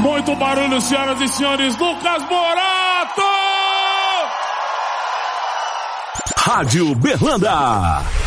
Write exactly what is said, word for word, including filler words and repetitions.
Muito barulho, senhoras e senhores. Lucas Morato! Rádio Berlanda.